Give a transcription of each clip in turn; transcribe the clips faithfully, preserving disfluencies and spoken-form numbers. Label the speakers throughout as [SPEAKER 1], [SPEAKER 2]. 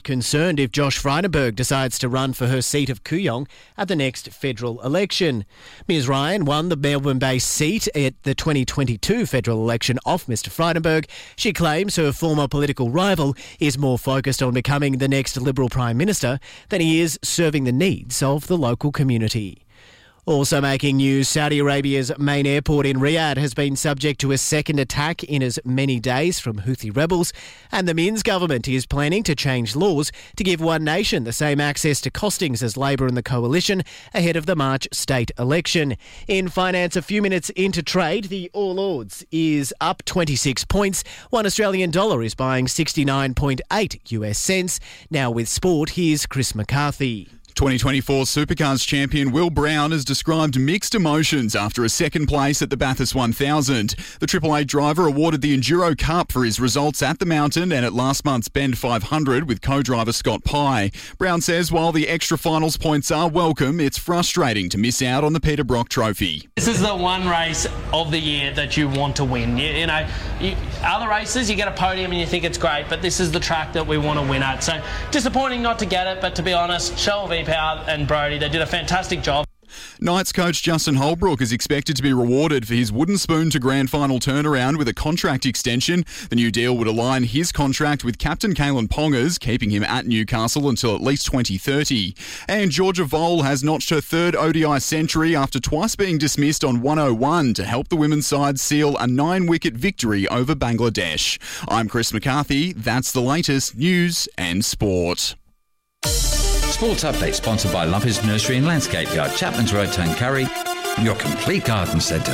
[SPEAKER 1] concerned if Josh Frydenberg decides to run for her seat of Kooyong at the next federal election. Miz Ryan won the Melbourne-based seat at the twenty twenty-two federal election off Mister Frydenberg. She claims her former political rival is more focused on becoming the next Liberal Prime Minister than he is serving the needs of the local community. Also making news, Saudi Arabia's main airport in Riyadh has been subject to a second attack in as many days from Houthi rebels, and the Minns government is planning to change laws to give One Nation the same access to costings as Labor and the Coalition ahead of the March state election. In finance, a few minutes into trade, the All Ords is up twenty-six points. One Australian dollar is buying sixty-nine point eight U S cents. Now with sport, here's Chris McCarthy.
[SPEAKER 2] twenty twenty-four Supercars champion Will Brown has described mixed emotions after a second place at the Bathurst one thousand. The Triple Eight driver awarded the Enduro Cup for his results at the mountain and at last month's Bend five hundred with co-driver Scott Pye. Brown says while the extra finals points are welcome, it's frustrating to miss out on the Peter Brock Trophy.
[SPEAKER 3] This is the one race of the year that you want to win. You, you know, you, other races you get a podium and you think it's great, but this is the track that we want to win at. So disappointing not to get it, but to be honest, Shelby and Brody, they did a fantastic job.
[SPEAKER 2] Knights coach Justin Holbrook is expected to be rewarded for his wooden spoon to grand final turnaround with a contract extension. The new deal would align his contract with captain Kalen Pongers, keeping him at Newcastle until at least twenty thirty. And Georgia Vole has notched her third O D I century after twice being dismissed on one oh one to help the women's side seal a nine-wicket victory over Bangladesh. I'm Chris McCarthy. That's the latest news and sport.
[SPEAKER 4] Sports Update sponsored by Lumpy's Nursery and Landscape Yard, Chapman's Road, Tuncurry, your complete garden centre.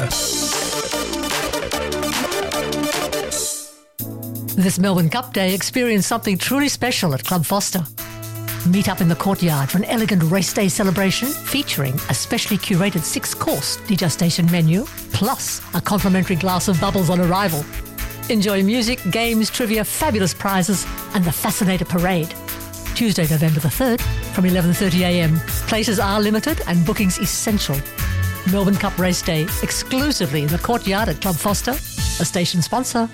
[SPEAKER 5] This Melbourne Cup Day, experience something truly special at Club Foster. Meet up in the courtyard for an elegant race day celebration featuring a specially curated six-course degustation menu, plus a complimentary glass of bubbles on arrival. Enjoy music, games, trivia, fabulous prizes, and the Fascinator Parade. Tuesday, November the third, from eleven thirty a m. Places are limited and bookings essential. Melbourne Cup Race Day, exclusively in the courtyard at Club Foster, a station sponsor.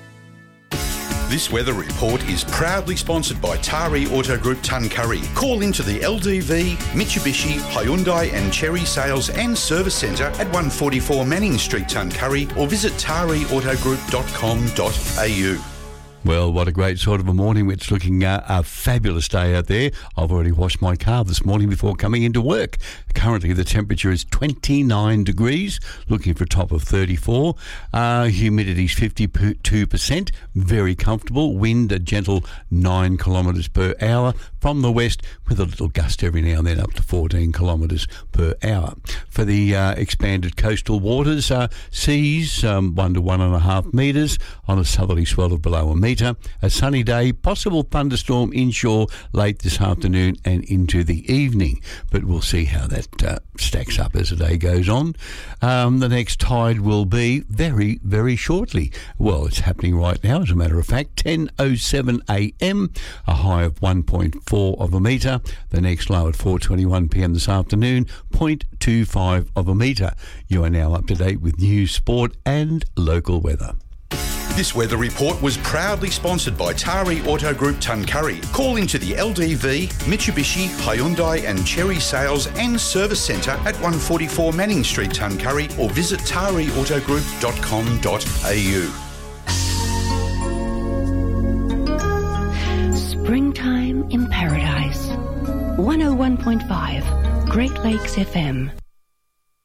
[SPEAKER 6] This weather report is proudly sponsored by Tari Auto Group Tuncurry. Call into the L D V, Mitsubishi, Hyundai and Chery Sales and Service Centre at one forty-four Manning Street, Tuncurry, or visit tari auto group dot com dot a u.
[SPEAKER 7] Well, what a great sort of a morning. It's looking uh, a fabulous day out there. I've already washed my car this morning before coming into work. Currently, the temperature is twenty-nine degrees, looking for a top of thirty-four. Uh, humidity's fifty-two percent, very comfortable. Wind a gentle nine kilometres per hour from the west, with a little gust every now and then up to fourteen kilometres per hour. For the uh, expanded coastal waters, uh, seas um, one to one and a half metres on a southerly swell of below a metre. A sunny day, possible thunderstorm inshore late this afternoon and into the evening, but we'll see how that uh, stacks up as the day goes on. Um, the next tide will be very, very shortly. Well, it's happening right now, as a matter of fact, ten oh seven a m, a high of one point four of a metre. The next low at four twenty-one p m this afternoon, zero point two five of a metre. You are now up to date with news, sport and local weather.
[SPEAKER 6] This weather report was proudly sponsored by Tari Auto Group Tuncurry. Call into the L D V, Mitsubishi, Hyundai and Chery Sales and Service Centre at one forty-four Manning Street, Tuncurry, or visit tari auto group dot com dot a u.
[SPEAKER 8] Springtime in Paradise. one oh one point five Great Lakes F M.